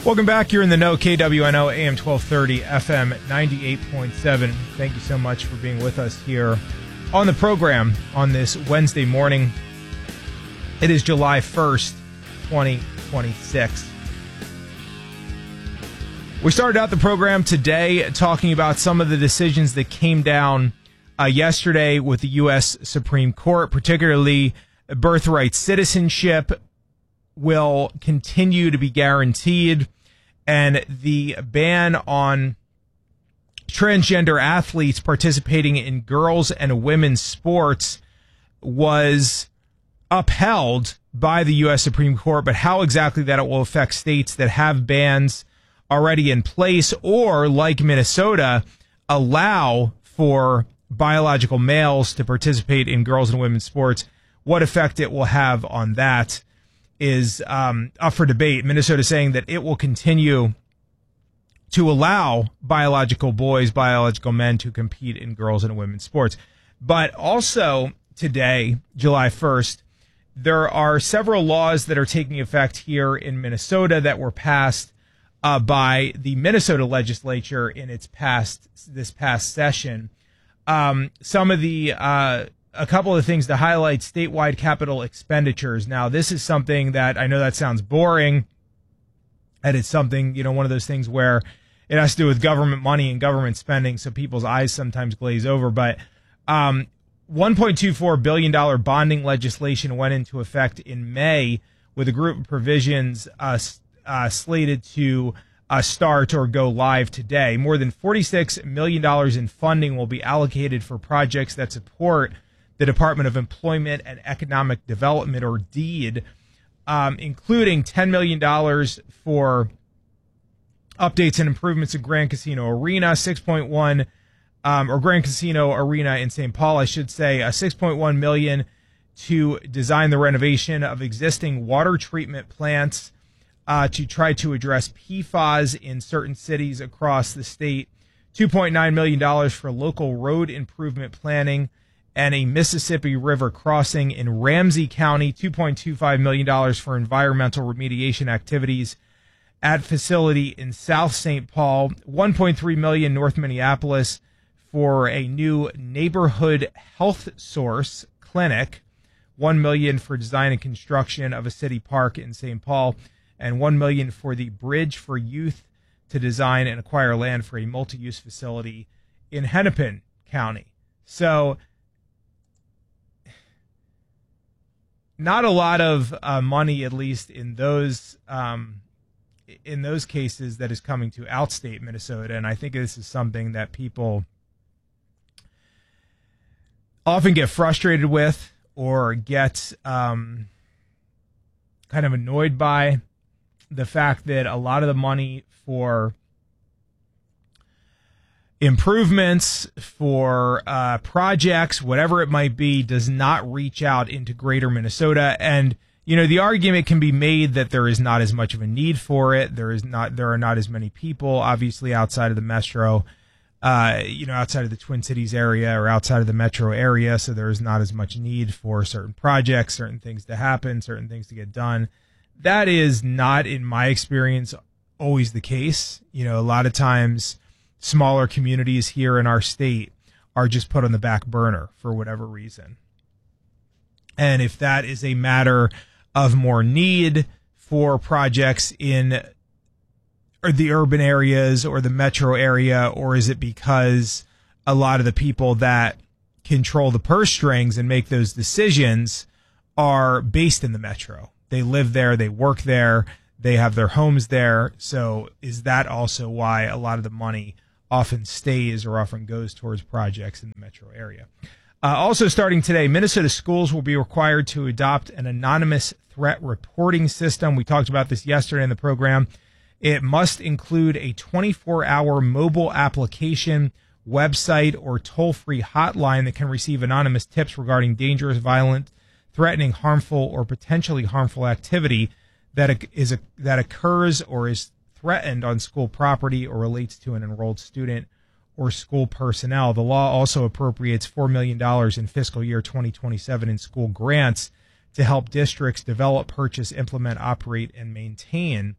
Welcome back. You're in the know. KWNO AM 1230 FM 98.7. Thank you so much for being with us here on the program on this Wednesday morning. It is July 1st, 2026. We started out the program today talking about some of the decisions that came down yesterday with the U.S. Supreme Court, particularly birthright citizenship will continue to be guaranteed, and the ban on transgender athletes participating in girls and women's sports was upheld by the U.S. Supreme Court. But how exactly that it will affect states that have bans already in place, or like Minnesota, allow for biological males to participate in girls and women's sports, what effect it will have on that is up for debate. Minnesota saying that it will continue to allow biological boys, biological men to compete in girls and women's sports. But also today, July 1st, there are several laws that are taking effect here in Minnesota that were passed by the Minnesota legislature in this past session. Some of the a couple of things to highlight: statewide capital expenditures. Now, this is something that I know that sounds boring, and it's something, one of those things where it has to do with government money and government spending, so people's eyes sometimes glaze over. But $1.24 billion bonding legislation went into effect in May, with a group of provisions slated to start or go live today. More than $46 million in funding will be allocated for projects that support the Department of Employment and Economic Development, or DEED, including $10 million for updates and improvements at Grand Casino Arena, 6.1 or Grand Casino Arena in St. Paul, I should say, $6.1 million to design the renovation of existing water treatment plants to try to address PFAS in certain cities across the state, $2.9 million for local road improvement planning and a Mississippi River crossing in Ramsey County, $2.25 million for environmental remediation activities at facility in South St. Paul, $1.3 million North Minneapolis for a new neighborhood health source clinic, $1 million for design and construction of a city park in St. Paul, and $1 million for the Bridge for Youth to design and acquire land for a multi-use facility in Hennepin County. So, not a lot of money, at least in those cases, that is coming to outstate Minnesota, and I think this is something that people often get frustrated with or get kind of annoyed by the fact that a lot of the money for improvements, for projects, whatever it might be, does not reach out into greater Minnesota. And, the argument can be made that there is not as much of a need for it. There are not as many people, obviously, outside of the metro, outside of the Twin Cities area or outside of the metro area. So there is not as much need for certain projects, certain things to happen, certain things to get done. That is not, in my experience, always the case. A lot of times smaller communities here in our state are just put on the back burner for whatever reason. And if that is a matter of more need for projects in the urban areas or the metro area, or is it because a lot of the people that control the purse strings and make those decisions are based in the metro? They live there, they work there, they have their homes there. So is that also why a lot of the money often stays or often goes towards projects in the metro area? Also starting today, Minnesota schools will be required to adopt an anonymous threat reporting system. We talked about this yesterday in the program. It must include a 24-hour mobile application, website, or toll-free hotline that can receive anonymous tips regarding dangerous, violent, threatening, harmful, or potentially harmful activity that occurs or is threatened on school property or relates to an enrolled student or school personnel. The law also appropriates $4 million in fiscal year 2027 in school grants to help districts develop, purchase, implement, operate, and maintain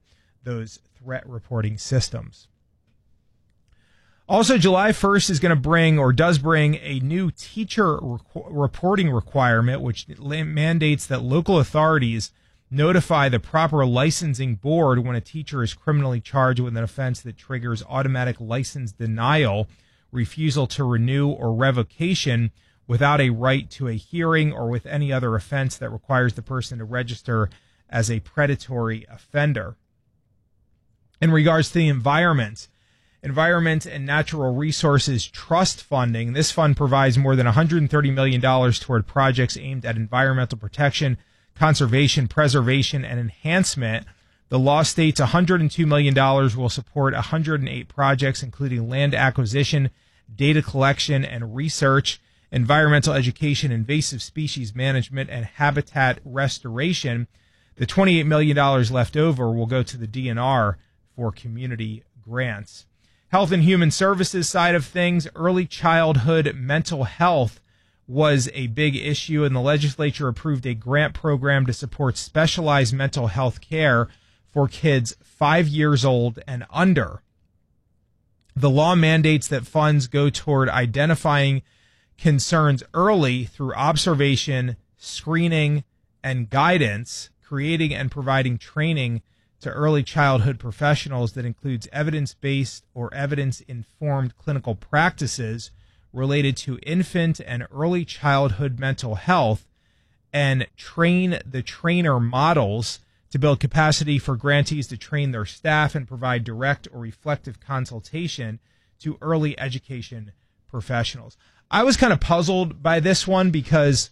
those threat reporting systems. Also, July 1st is going to bring, or does bring, a new teacher reporting requirement, which mandates that local authorities notify the proper licensing board when a teacher is criminally charged with an offense that triggers automatic license denial, refusal to renew, or revocation without a right to a hearing, or with any other offense that requires the person to register as a predatory offender. In regards to the Environment and Natural Resources Trust funding, this fund provides more than $130 million toward projects aimed at environmental protection, conservation, preservation, and enhancement. The law states $102 million will support 108 projects, including land acquisition, data collection and research, environmental education, invasive species management, and habitat restoration. The $28 million left over will go to the DNR for community grants. Health and Human Services side of things, early childhood mental health was a big issue, and the legislature approved a grant program to support specialized mental health care for kids 5 years old and under. The law mandates that funds go toward identifying concerns early through observation, screening, and guidance, creating and providing training to early childhood professionals that includes evidence-based or evidence-informed clinical practices related to infant and early childhood mental health, and train the trainer models to build capacity for grantees to train their staff and provide direct or reflective consultation to early education professionals. I was kind of puzzled by this one because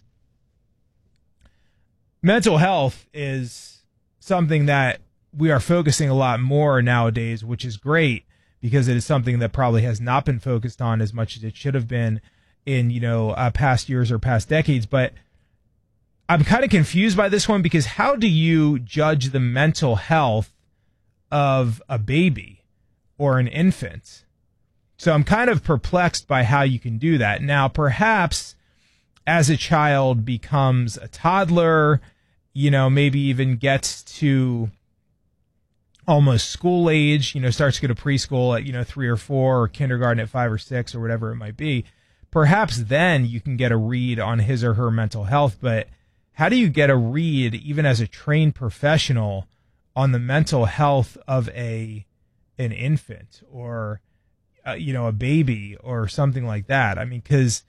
mental health is something that we are focusing a lot more nowadays, which is great because it is something that probably has not been focused on as much as it should have been in, past years or past decades. But I'm kind of confused by this one because how do you judge the mental health of a baby or an infant? So I'm kind of perplexed by how you can do that. Now, perhaps as a child becomes a toddler, maybe even gets to almost school age, starts to go to preschool at, 3 or 4, or kindergarten at 5 or 6, or whatever it might be. Perhaps then you can get a read on his or her mental health. But how do you get a read, even as a trained professional, on the mental health of an infant or, a baby or something like that? I mean, because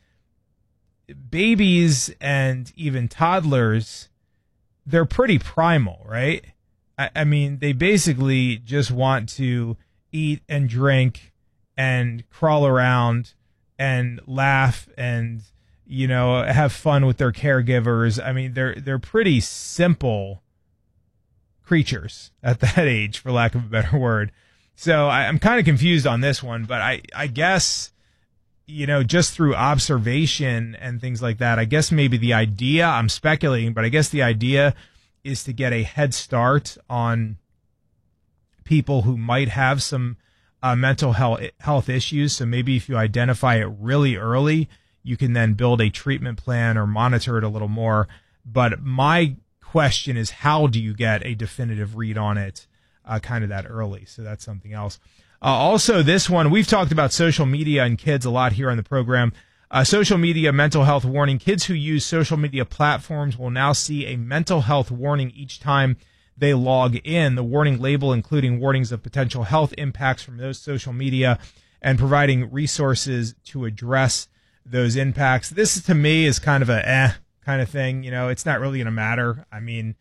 babies and even toddlers, they're pretty primal, right? I mean, they basically just want to eat and drink and crawl around and laugh and, have fun with their caregivers. I mean, they're pretty simple creatures at that age, for lack of a better word. So I'm kind of confused on this one, but I guess, just through observation and things like that, I guess maybe the idea, I'm speculating, but I guess the idea is to get a head start on people who might have some mental health issues. So maybe if you identify it really early, you can then build a treatment plan or monitor it a little more. But my question is, how do you get a definitive read on it kind of that early? So that's something else. Also, this one, we've talked about social media and kids a lot here on the program. Social media mental health warning. Kids who use social media platforms will now see a mental health warning each time they log in. The warning label including warnings of potential health impacts from those social media and providing resources to address those impacts. This, to me, is kind of a kind of thing. It's not really going to matter. I mean,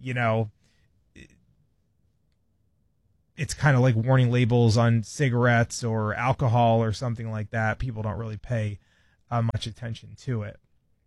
it's kind of like warning labels on cigarettes or alcohol or something like that. People don't really pay much attention to it.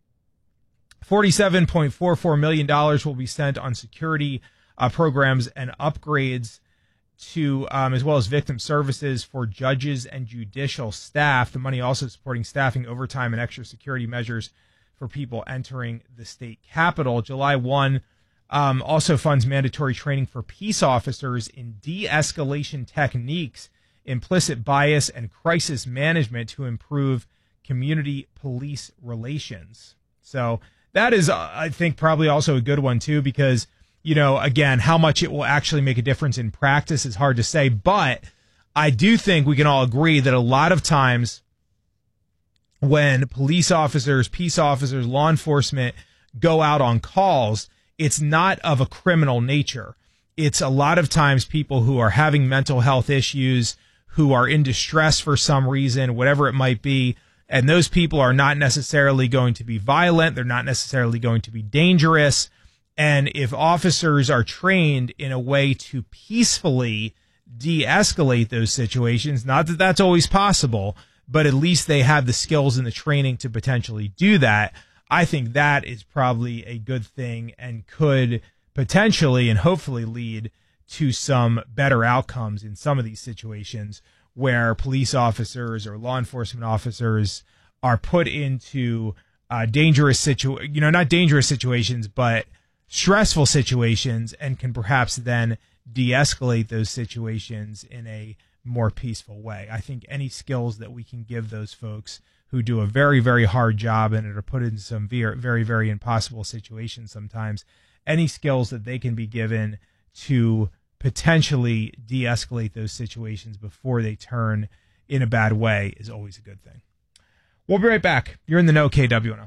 $47.44 million will be spent on security programs and upgrades to, as well as victim services for judges and judicial staff. The money also supporting staffing, overtime, and extra security measures for people entering the state capitol. July 1 also funds mandatory training for peace officers in de-escalation techniques, implicit bias, and crisis management to improve community police relations. So that is, I think, probably also a good one, too, because again, how much it will actually make a difference in practice is hard to say. But I do think we can all agree that a lot of times when police officers, peace officers, law enforcement go out on calls, it's not of a criminal nature. It's a lot of times people who are having mental health issues, who are in distress for some reason, whatever it might be. And those people are not necessarily going to be violent. They're not necessarily going to be dangerous. And if officers are trained in a way to peacefully de-escalate those situations, not that that's always possible, but at least they have the skills and the training to potentially do that, I think that is probably a good thing and could potentially and hopefully lead to some better outcomes in some of these situations where police officers or law enforcement officers are put into not dangerous situations, but stressful situations, and can perhaps then de-escalate those situations in a more peaceful way. I think any skills that we can give those folks who do a very, very hard job and are put in some very, very impossible situations sometimes, any skills that they can be given to potentially de-escalate those situations before they turn in a bad way is always a good thing. We'll be right back. You're in the know, KWNO.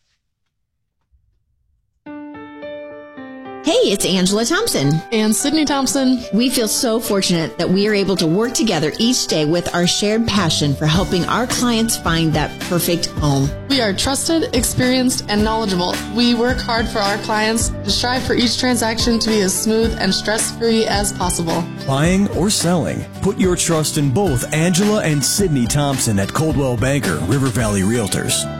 Hey, it's Angela Thompson. And Sydney Thompson. We feel so fortunate that we are able to work together each day with our shared passion for helping our clients find that perfect home. We are trusted, experienced, and knowledgeable. We work hard for our clients to strive for each transaction to be as smooth and stress-free as possible. Buying or selling, put your trust in both Angela and Sydney Thompson at Coldwell Banker River Valley Realtors.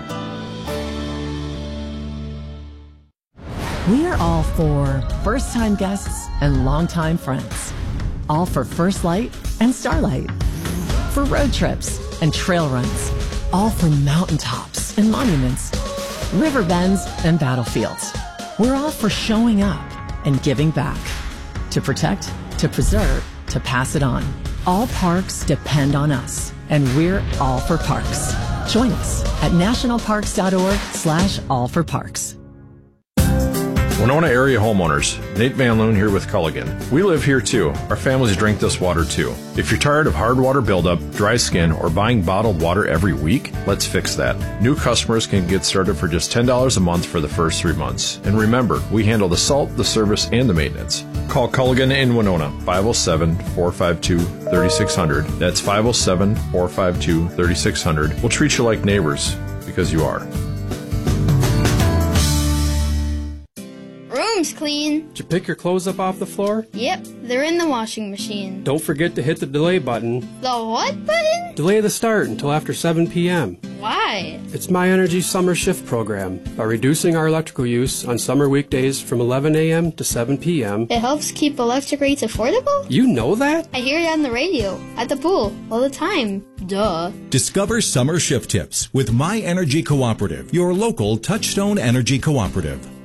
We are all for first-time guests and longtime friends. All for First Light and Starlight. For road trips and trail runs. All for mountaintops and monuments. River bends and battlefields. We're all for showing up and giving back. To protect, to preserve, to pass it on. All parks depend on us, and we're all for parks. Join us at nationalparks.org/allforparks. Winona area homeowners, Nate Van Loon here with Culligan. We live here too. Our families drink this water too. If you're tired of hard water buildup, dry skin, or buying bottled water every week, let's fix that. New customers can get started for just $10 a month for the first 3 months. And remember, we handle the salt, the service, and the maintenance. Call Culligan in Winona, 507-452-3600. That's 507-452-3600. We'll treat you like neighbors, because you are. Room's clean. Did you pick your clothes up off the floor? Yep, they're in the washing machine. Don't forget to hit the delay button. The what button? Delay the start until after 7 p.m. Why? It's My Energy Summer Shift Program. By reducing our electrical use on summer weekdays from 11 a.m. to 7 p.m. It helps keep electric rates affordable? You know that? I hear it on the radio, at the pool, all the time. Duh. Discover summer shift tips with My Energy Cooperative, your local Touchstone Energy Cooperative.